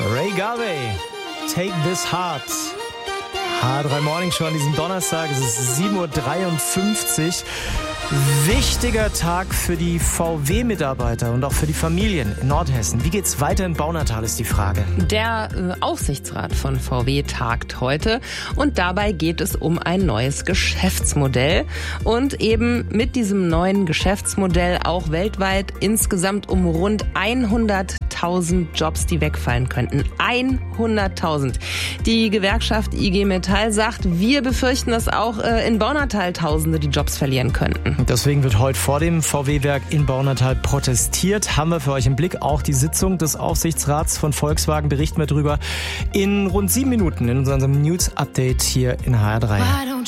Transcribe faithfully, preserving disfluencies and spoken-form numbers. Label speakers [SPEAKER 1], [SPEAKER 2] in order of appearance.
[SPEAKER 1] Ray Garvey, Take This Heart. H drei Morning Show an diesem Donnerstag, es ist sieben Uhr dreiundfünfzig. Wichtiger Tag für die V W-Mitarbeiter und auch für die Familien in Nordhessen. Wie geht's weiter in Baunatal, ist die Frage.
[SPEAKER 2] Der äh, Aufsichtsrat von V W tagt heute und dabei geht es um ein neues Geschäftsmodell und eben mit diesem neuen Geschäftsmodell auch weltweit insgesamt um rund hunderttausend Jobs, die wegfallen könnten. hunderttausend. Die Gewerkschaft I G Metall sagt, wir befürchten, dass auch äh, in Baunatal Tausende die Jobs verlieren könnten.
[SPEAKER 1] Deswegen wird heute vor dem V W-Werk in Baunatal protestiert. Haben wir für euch im Blick auch die Sitzung des Aufsichtsrats von Volkswagen. Berichten wir drüber in rund sieben Minuten in unserem News-Update hier in H R drei.